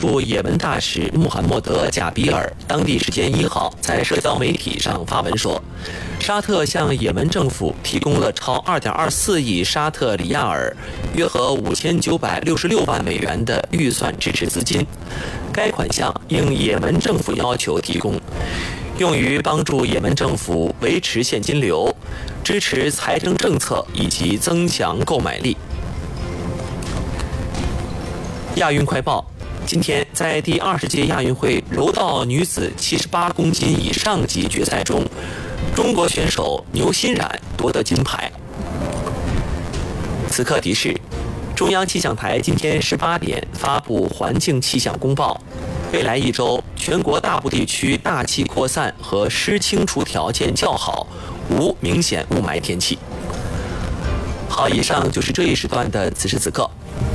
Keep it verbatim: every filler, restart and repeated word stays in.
驻也门大使穆罕默德·贾比尔当地时间一号在社交媒体上发文说，沙特向也门政府提供了超二点二四亿沙特里亚尔，约合五千九百六十六万美元的预算支持资金。该款项应也门政府要求提供，用于帮助也门政府维持现金流，支持财政政策以及增强购买力。亚运快报：今天在第二十届亚运会柔道女子七十八公斤以上级决赛中，中国选手牛欣冉夺得金牌。此刻提示：中央气象台今天十八点发布环境气象公报，未来一周全国大部地区大气扩散和湿清除条件较好，无明显雾霾天气。好，以上就是这一时段的此时此刻。